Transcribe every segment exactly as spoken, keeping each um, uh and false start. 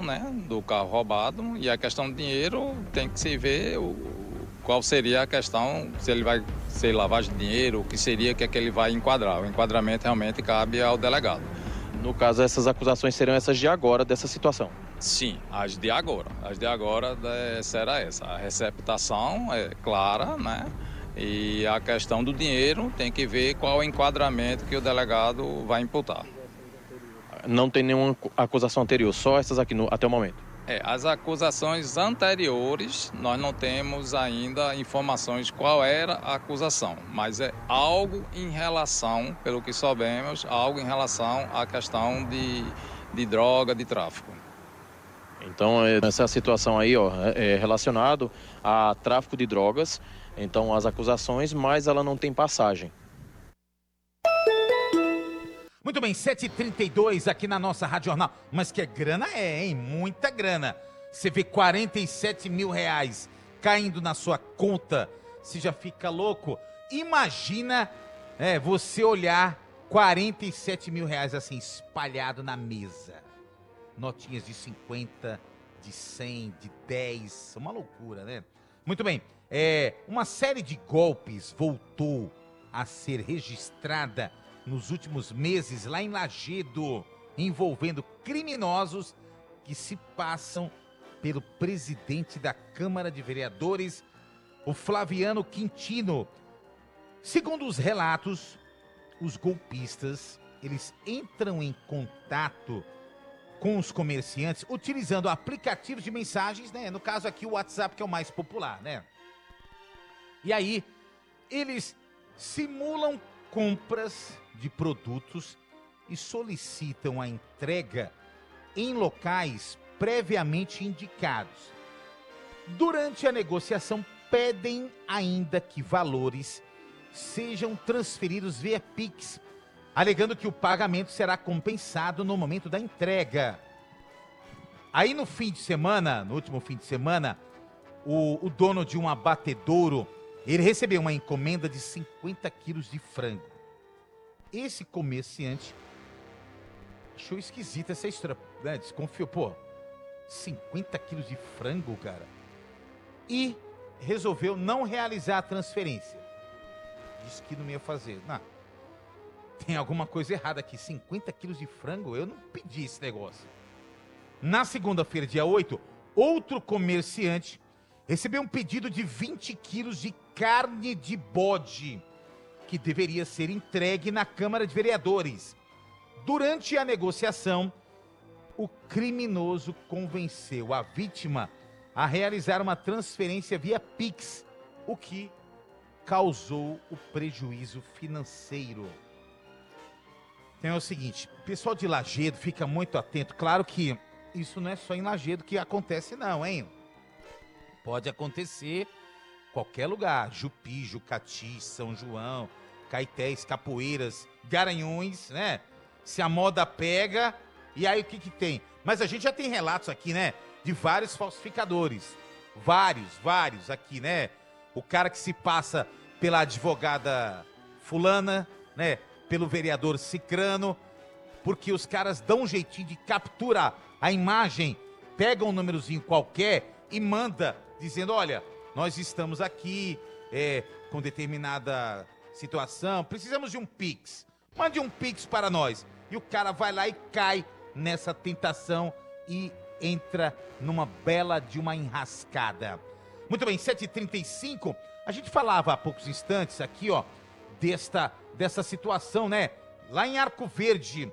questão, né, do carro roubado, e a questão do dinheiro tem que se ver o, qual seria a questão, se ele vai ser lavagem de dinheiro, o que seria que é que ele vai enquadrar. O enquadramento realmente cabe ao delegado. No caso, essas acusações seriam essas de agora, dessa situação? Sim, as de agora. As de agora é, será essa. A receptação é clara, né? E a questão do dinheiro tem que ver qual o enquadramento que o delegado vai imputar. Não tem nenhuma acusação anterior, só essas aqui no, até o momento? É, as acusações anteriores, nós não temos ainda informações qual era a acusação, mas é algo em relação, pelo que soubemos, algo em relação à questão de, de droga, de tráfico. Então, essa situação aí, ó, é relacionado a tráfico de drogas, então as acusações, mas ela não tem passagem. Muito bem, sete e trinta e dois aqui na nossa Rádio Jornal. Mas que grana é, hein? Muita grana. Você vê quarenta e sete mil reais caindo na sua conta, você já fica louco. Imagina é, você olhar quarenta e sete mil reais assim, espalhado na mesa. Notinhas de cinquenta, de cem, de dez. Uma loucura, né? Muito bem, é, uma série de golpes voltou a ser registrada nos últimos meses lá em Lagedo, envolvendo criminosos que se passam pelo presidente da Câmara de Vereadores, o Flaviano Quintino. Segundo os relatos, os golpistas, eles entram em contato com os comerciantes utilizando aplicativos de mensagens, né? No caso aqui o WhatsApp, que é o mais popular, né? E aí, eles simulam compras de produtos e solicitam a entrega em locais previamente indicados. Durante a negociação, pedem ainda que valores sejam transferidos via Pix, alegando que o pagamento será compensado no momento da entrega. Aí no fim de semana, no último fim de semana, o, o dono de um abatedouro, ele recebeu uma encomenda de cinquenta quilos de frango. Esse comerciante achou esquisita essa história, né? Desconfiou, pô, cinquenta quilos de frango, cara. E resolveu não realizar a transferência. Disse que não ia fazer. Não, tem alguma coisa errada aqui. cinquenta quilos de frango? Eu não pedi esse negócio. Na segunda-feira, dia oito, outro comerciante recebeu um pedido de vinte quilos de carne de bode, que deveria ser entregue na Câmara de Vereadores. Durante a negociação, o criminoso convenceu a vítima a realizar uma transferência via Pix, o que causou o prejuízo financeiro. Então é o seguinte, o pessoal de Lagedo fica muito atento. Claro que isso não é só em Lagedo que acontece não, hein? Pode acontecer em qualquer lugar. Jupi, Jucati, São João, Caetés, Capoeiras, Garanhuns, né? Se a moda pega, e aí o que que tem? Mas a gente já tem relatos aqui, né? De vários falsificadores. Vários, vários aqui, né? O cara que se passa pela advogada fulana, né? Pelo vereador cicrano, porque os caras dão um jeitinho de capturar a imagem, pegam um númerozinho qualquer e manda dizendo, olha, nós estamos aqui é, com determinada situação, precisamos de um Pix, mande um Pix para nós. E o cara vai lá e cai nessa tentação e entra numa bela de uma enrascada. Muito bem, sete e trinta e cinco, a gente falava há poucos instantes aqui, ó, desta, dessa situação, né? Lá em Arco Verde,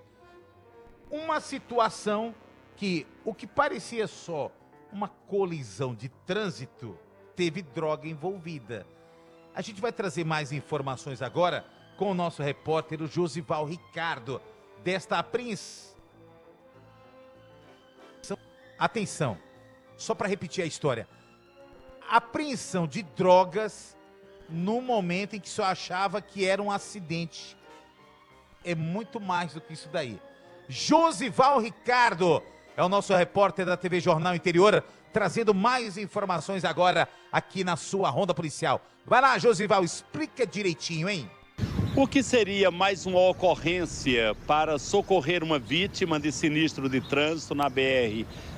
uma situação que o que parecia só uma colisão de trânsito teve droga envolvida. A gente vai trazer mais informações agora com o nosso repórter, o Josival Ricardo, desta apreensão. Atenção, só para repetir a história. Apreensão de drogas no momento em que só achava que era um acidente. É muito mais do que isso daí. Josival Ricardo é o nosso repórter da T V Jornal Interior, trazendo mais informações agora aqui na sua Ronda Policial. Vai lá, Josival, explica direitinho, hein? O que seria mais uma ocorrência para socorrer uma vítima de sinistro de trânsito na B R